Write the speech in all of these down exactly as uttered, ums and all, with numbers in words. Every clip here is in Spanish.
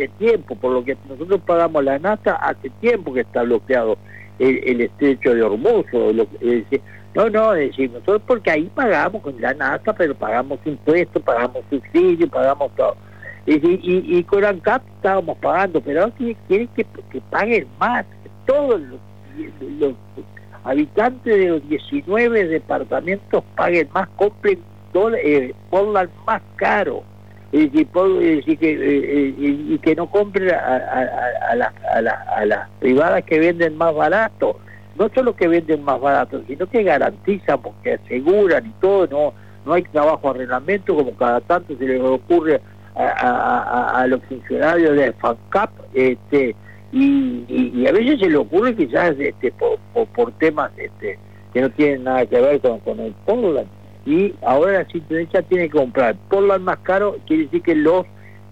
hace tiempo, por lo que nosotros pagamos la nafta, hace tiempo que está bloqueado el, el estrecho de Hormuz. Lo, es decir, no, no, es decir, nosotros porque ahí pagamos con la nafta, pero pagamos impuestos, pagamos subsidios, pagamos todo. Es decir, y, y con ANCAP estábamos pagando, pero ahora quieren que, que paguen más, que todos los, los habitantes de los diecinueve departamentos paguen más, compren dólares, eh, pongan más caro. Es decir, por, es decir que, eh, y, y que no compren a, a, a, a, las, a, las, a las privadas que venden más barato, no solo que venden más barato, sino que garantizan, porque aseguran y todo, no no hay trabajo arrendamiento como cada tanto se les ocurre a, a, a, a los funcionarios de FANCAP, este y, y, y a veces se le ocurre quizás este por, por, por temas este que no tienen nada que ver con, con el Portland. Y ahora la Cinturecha tiene que comprar Portland más caro, quiere decir que los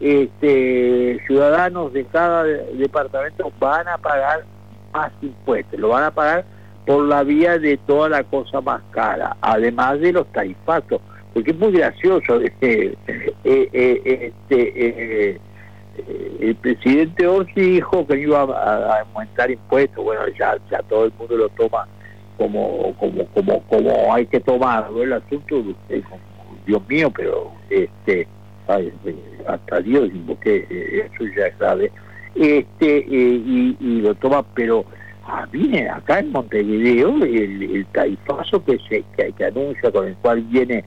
este, ciudadanos de cada departamento van a pagar más impuestos, lo van a pagar por la vía de toda la cosa más cara, además de los tarifazos, porque es muy gracioso. eh, eh, eh, este, eh, el presidente Orsi dijo que iba a, a aumentar impuestos, bueno, ya, ya todo el mundo lo toma como como como como hay que tomarlo el asunto, eh, Dios mío, pero este ay, hasta Dios invoqué, eh, eso ya es grave, este eh, y, y lo toma, pero ah, viene acá en Montevideo el, el tarifazo que se que, que anuncia, con el cual viene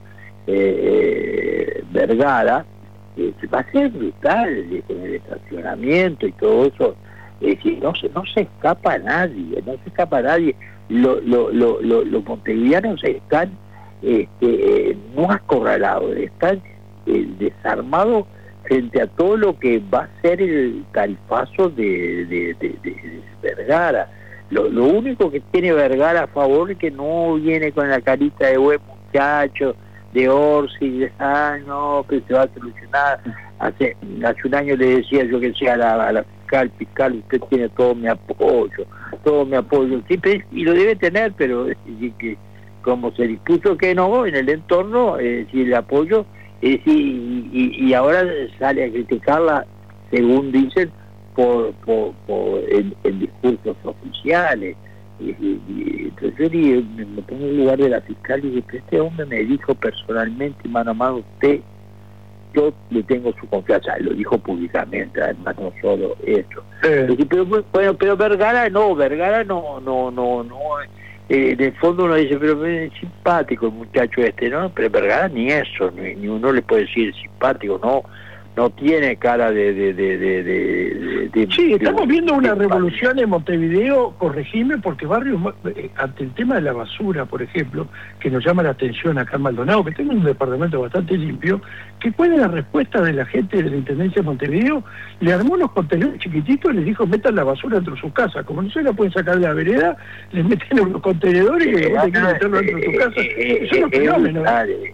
eh, Vergara, eh, va a ser brutal, con el estacionamiento y todo eso. Es decir, no se, no se escapa a nadie, no se escapa a nadie. Lo, lo, lo, lo, los montevideanos están este, no acorralados, están eh, desarmados frente a todo lo que va a ser el tarifazo de, de, de, de, de Vergara. Lo, lo único que tiene Vergara a favor es que no viene con la carita de buen muchacho, de Orsi, de ah, no, que se va a solucionar. Hace, hace un año le decía yo que sea a la, a la fiscal, fiscal, usted tiene todo mi apoyo, todo mi apoyo, siempre, y lo debe tener, pero es decir, que como se dispuso que no en el entorno, es decir, el apoyo, es decir, y, y, y ahora sale a criticarla, según dicen, por, por, por en, en discursos oficiales. Y, y, y, entonces yo digo, me pongo en el lugar de la fiscal y digo, pero este hombre me dijo personalmente, mano a mano, usted, yo le tengo su confianza, lo dijo públicamente, además no solo eso. Eh. Decir, pero bueno, pero Vergara no, Vergara no, no, no, no, eh, en el fondo uno dice, pero es simpático el muchacho este, ¿no? Pero Vergara ni eso, ni, ni uno le puede decir simpático, no, no tiene cara de... de, de, de, de, de sí, de, estamos de, viendo de, una de, revolución en Montevideo, corregime, porque barrios, eh, ante el tema de la basura, por ejemplo, que nos llama la atención acá en Maldonado, que tenemos un departamento bastante limpio, que cuál es la respuesta de la gente de la Intendencia de Montevideo, le armó unos contenedores chiquititos y les dijo, metan la basura dentro de sus casas, como no se la pueden sacar de la vereda, les meten unos contenedores y vos te quieres meterlo dentro de tu casa. Eso es un fenómeno.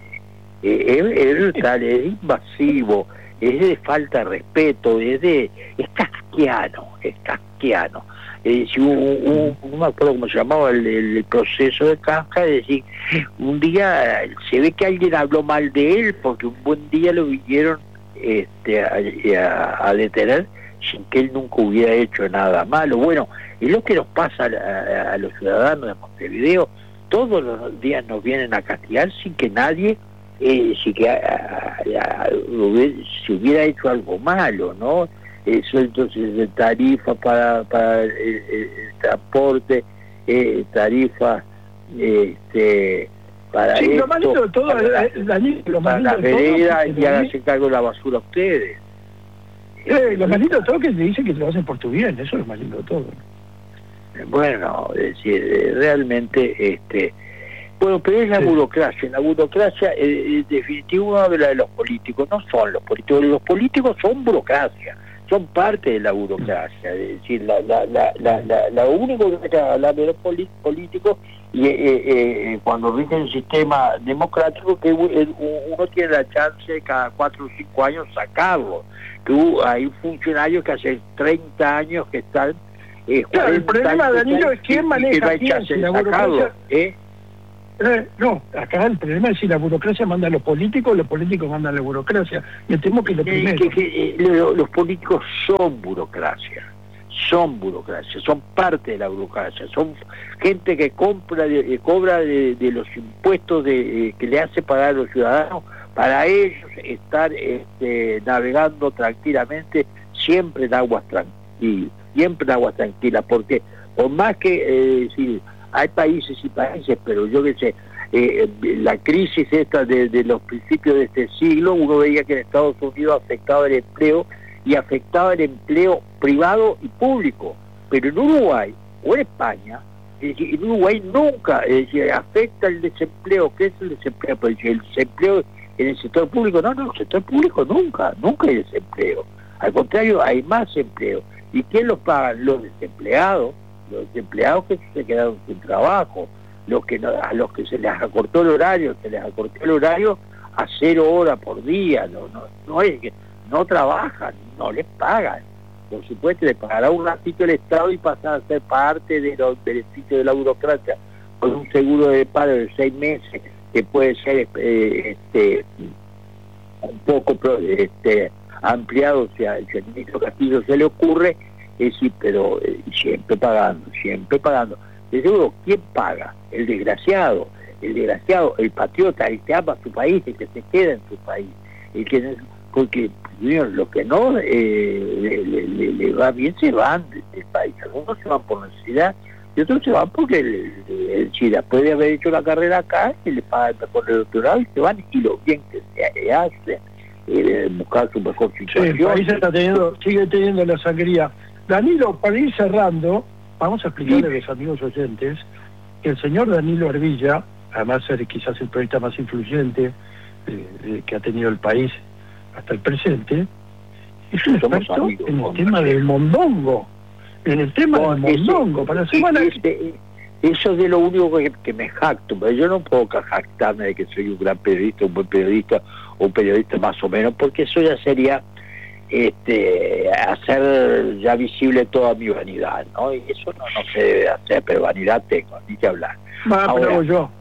Es brutal, es invasivo, es de falta de respeto, es de es casquiano, es casquiano. Es decir, un, un, un, no me acuerdo cómo se llamaba el, el proceso de Kafka, es decir, un día se ve que alguien habló mal de él porque un buen día lo vinieron este, a, a, a detener sin que él nunca hubiera hecho nada malo. Bueno, es lo que nos pasa a, a, a los ciudadanos de Montevideo, todos los días nos vienen a castigar sin que nadie Eh, si que a, a, a, si hubiera hecho algo malo, ¿no? Eso entonces de tarifa para, para el, el, el transporte, eh, tarifa este, para sí, esto, lo más lindo de todo, para la, Daniel, lo más para la lindo de todo, vereda, y háganse cargo de la basura a ustedes. Eh, lo más lindo de todo es que te dicen que te lo hacen por tu bien, eso es lo más lindo de todo. Bueno, es decir, realmente este bueno, pero es la sí. burocracia. La burocracia, eh, en definitiva, uno habla de los políticos. No son los políticos. Los políticos son burocracia. Son parte de la burocracia. Es decir, la, la, la, la, la, lo único que hay que hablar de los políticos, y eh, eh, cuando rige el sistema democrático, que uno tiene la chance de cada cuatro o cinco años sacarlo. Que hay funcionarios que hace treinta años que están... Eh, claro, el problema, Danilo, es quién maneja que no hay chance de sacarlo, ¿eh? Eh, no, acá el problema es si la burocracia manda a los políticos o los políticos mandan a la burocracia. Me temo que lo primero. Que, que, que, lo, los políticos son burocracia, son burocracia, son parte de la burocracia, son gente que compra, de, cobra de, de los impuestos de, que le hace pagar a los ciudadanos para ellos estar este, navegando tranquilamente, siempre en aguas tranquilas, siempre en aguas tranquilas, porque por más que eh, si hay países y países, pero yo qué sé, eh, la crisis esta de, de los principios de este siglo, uno veía que en Estados Unidos afectaba el empleo y afectaba el empleo privado y público, pero en Uruguay o en España, es decir, en Uruguay nunca es decir, afecta el desempleo. ¿Qué es el desempleo? Pues el desempleo en el sector público, no, no, el sector público nunca, nunca hay desempleo, al contrario, hay más empleo. ¿Y quién los paga? Los desempleados, los desempleados que se quedaron sin trabajo, los que no, a los que se les acortó el horario, se les acortó el horario a cero horas por día, no, no, no es que no trabajan, no les pagan. Por supuesto, le pagará un ratito el Estado y pasar a ser parte de los beneficios de la burocracia, con un seguro de paro de seis meses, que puede ser eh, este un poco este ampliado, o sea, si al ministro Castillo se le ocurre, es decir, pero eh, siempre pagando, siempre pagando. De seguro, ¿quién paga? El desgraciado, el desgraciado, el patriota, el que ama su país, el que se queda en su país, el que porque los que no eh, le, le, le va bien se van del país, algunos se van por necesidad y otros se van porque el, el, el Chile puede haber hecho la carrera acá y le pagan mejor el doctorado y se van, y lo bien que se hace eh, buscar su mejor situación. Sí, el país está teniendo, sigue teniendo la sangría. Danilo, para ir cerrando, vamos a explicarle sí. a los amigos oyentes que el señor Danilo Ervilla, además ser quizás el periodista más influyente eh, eh, que ha tenido el país hasta el presente, es un experto amigos, en el tema del mondongo, en el tema no, del mondongo, ese, para la semana... Ese, eso es de lo único que, que me jacto, pero yo no puedo jactarme de que soy un gran periodista, un buen periodista, o un periodista más o menos, porque eso ya sería este hacer ya visible toda mi vanidad, ¿no? Y eso no, no se debe hacer, pero vanidad tengo, ni que hablar. Va, Ahora, yo.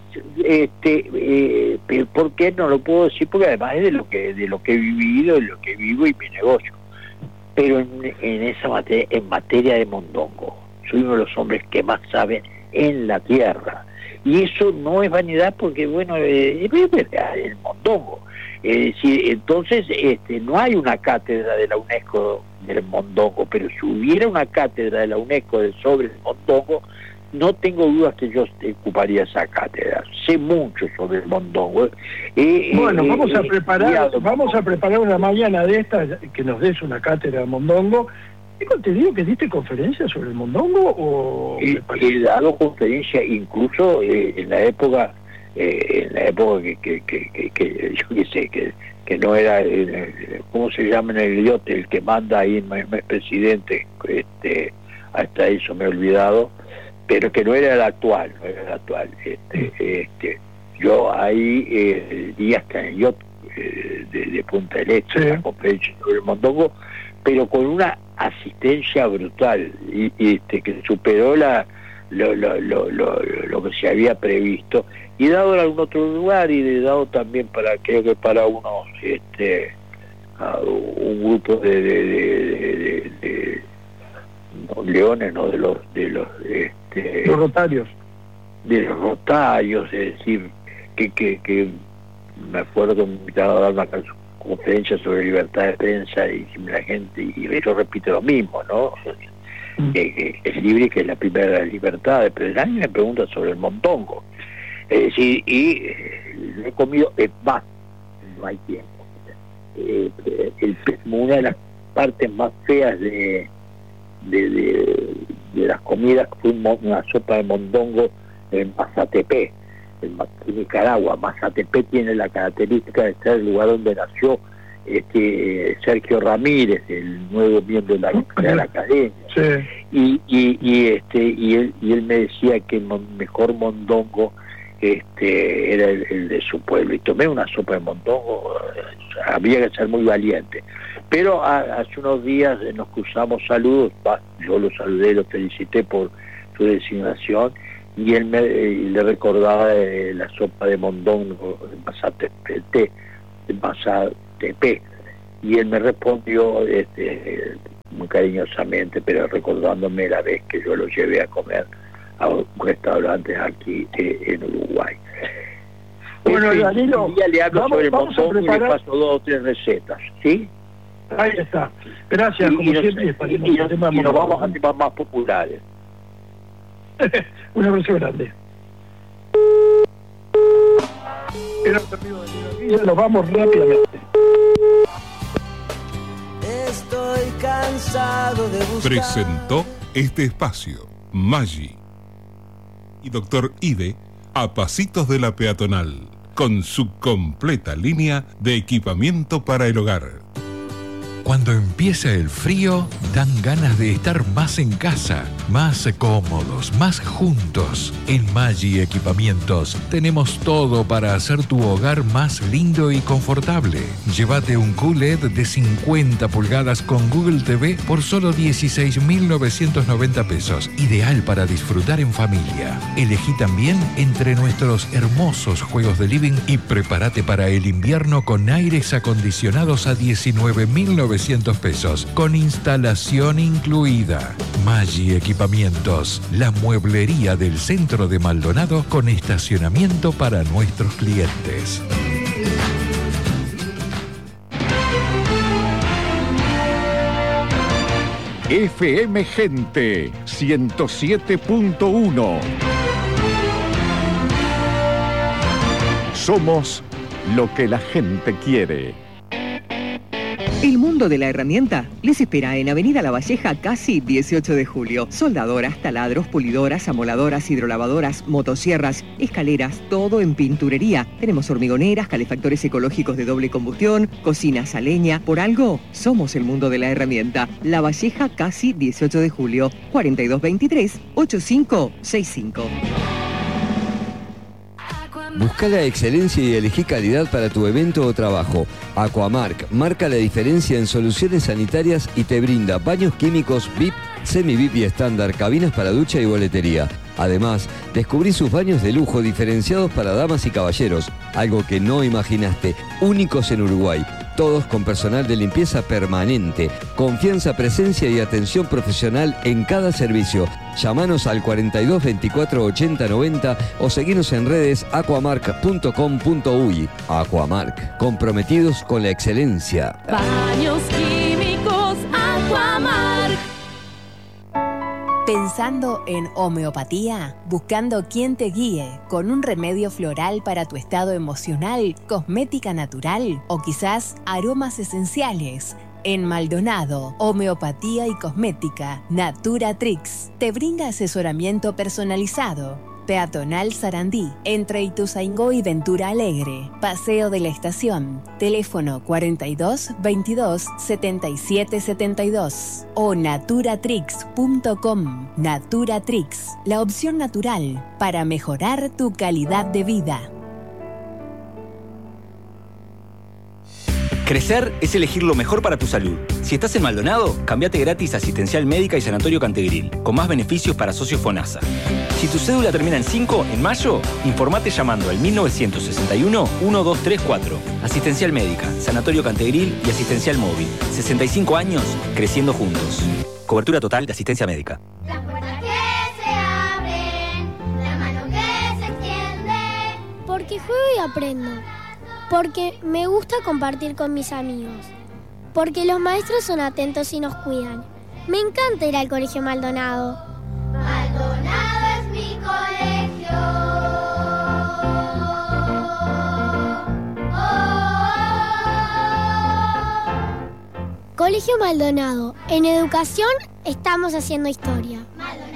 Este, eh, ¿por qué no lo puedo decir? Porque además es de lo que de lo que he vivido, de lo que vivo y mi negocio. Pero en, en esa materia, en materia de mondongo, soy uno de los hombres que más saben en la tierra. Y eso no es vanidad porque, bueno, eh, es verdad, el mondongo. Es decir, entonces este, no hay una cátedra de la UNESCO del mondongo, pero si hubiera una cátedra de la UNESCO de sobre el mondongo, no tengo dudas que yo ocuparía esa cátedra. Sé mucho sobre el mondongo. Eh, bueno, eh, vamos eh, a preparar, vamos a preparar una mañana de estas que nos des una cátedra de mondongo. ¿Tengo entendido que diste conferencias sobre el mondongo o? He, he dado conferencias incluso eh, en la época, eh, en la época que, que, que, que, que yo qué sé, que, que no era, eh, ¿cómo se llama en el idiote? El que manda ahí, no es presidente, este, hasta eso me he olvidado, pero que no era el actual, no era el actual. Este, este, yo ahí eh, di hasta en el yacht eh, de, de Punta del Este, sí. la conferencia sobre el mondongo, pero con una asistencia brutal y, y este, que superó la lo, lo, lo, lo, lo que se había previsto, y dado en algún otro lugar, y he dado también para, creo que para unos este uh, un grupo de, de, de, de, de, de no, leones, no de los de los este, los rotarios de los rotarios, es decir, que, que, que me acuerdo que me invitaron a dar una conferencia sobre libertad de prensa y la gente, y yo repito lo mismo, ¿no? Mm. Que, que es libre, que es la primera de las libertades, pero nadie me pregunta sobre el mondongo. Es decir, y eh, lo he comido, es más, no hay tiempo. Eh, el, una de las partes más feas de de, de, de las comidas fue una sopa de mondongo en Mazatepec, en Nicaragua. Mazatepec tiene la característica de ser el lugar donde nació este Sergio Ramírez, el nuevo miembro de la, de la academia. Sí. Y, y, y este y él y él me decía que el mejor mondongo este era el, el de su pueblo, y tomé una sopa de mondongo. Había que ser muy valiente, pero a, hace unos días nos cruzamos saludos, yo lo saludé, lo felicité por su designación, y él me y le recordaba eh, la sopa de mondongo de Mazatepé, de Mazatepé, y él me respondió este, muy cariñosamente, pero recordándome la vez que yo lo llevé a comer a un restaurante aquí eh, en Uruguay. Bueno, en fin, Danilo, un día le hablo vamos, sobre vamos a mondongo y le preparar... paso dos o tres recetas, ¿sí? Ahí está. Gracias, Y, como y nos, siempre. y, esperemos y que nos- el tema y nos mondongo. vamos a temas más populares. Un abrazo grande. Era un amigo de Danilo, nos vamos rápidamente. Estoy cansado de buscar. Presentó este espacio Maggi y Doctor Ide a pasitos de la peatonal, con su completa línea de equipamiento para el hogar. Cuando empieza el frío, dan ganas de estar más en casa, más cómodos, más juntos. En Maggi Equipamientos tenemos todo para hacer tu hogar más lindo y confortable. Llévate un Q L E D de cincuenta pulgadas con Google T V por solo dieciséis mil novecientos noventa pesos. Ideal para disfrutar en familia. Elegí también entre nuestros hermosos juegos de living y prepárate para el invierno con aires acondicionados a diecinueve mil novecientos pesos, con instalación incluida. Maggi Equipamientos, la mueblería del centro de Maldonado con estacionamiento para nuestros clientes. F M Gente ciento siete punto uno. Somos lo que la gente quiere. El mundo de la herramienta les espera en Avenida La Valleja, casi dieciocho de julio. Soldadoras, taladros, pulidoras, amoladoras, hidrolavadoras, motosierras, escaleras, todo en pinturería. Tenemos hormigoneras, calefactores ecológicos de doble combustión, cocinas a leña. Por algo, somos el mundo de la herramienta. La Valleja, casi dieciocho de julio. cuarenta y dos veintitrés, ochenta y cinco sesenta y cinco. Busca la excelencia y elegí calidad para tu evento o trabajo. Aquamark marca la diferencia en soluciones sanitarias y te brinda baños químicos V I P, semi-V I P y estándar, cabinas para ducha y boletería. Además, descubrí sus baños de lujo diferenciados para damas y caballeros, algo que no imaginaste, únicos en Uruguay. Todos con personal de limpieza permanente, confianza, presencia y atención profesional en cada servicio. Llámanos al cuarenta y dos veinticuatro ochenta noventa o seguinos en redes aquamark punto com punto uy. Aquamark, comprometidos con la excelencia. Baños químicos Aquamark. Pensando en homeopatía, buscando quien te guíe con un remedio floral para tu estado emocional, cosmética natural o quizás aromas esenciales. En Maldonado, homeopatía y cosmética, Natura Trix te brinda asesoramiento personalizado. Peatonal Sarandí, entre Ituzaingó y Ventura Alegre. Paseo de la Estación. Teléfono cuarenta y dos veintidós setenta y siete setenta y dos o naturatrix punto com. Naturatrix, la opción natural para mejorar tu calidad de vida. Crecer es elegir lo mejor para tu salud. Si estás en Maldonado, cambiate gratis a Asistencial Médica y Sanatorio Cantegril, con más beneficios para socios FONASA. Si tu cédula termina en cinco, en mayo, informate llamando al mil novecientos sesenta y uno, uno dos tres cuatro. Asistencial Médica, Sanatorio Cantegril y Asistencial Móvil. sesenta y cinco años, creciendo juntos. Cobertura total de asistencia médica. Las puertas que se abren, la mano que se extiende. Porque juego y aprendo. Porque me gusta compartir con mis amigos. Porque los maestros son atentos y nos cuidan. Me encanta ir al Colegio Maldonado. Maldonado es mi colegio. Colegio Maldonado. En educación estamos haciendo historia.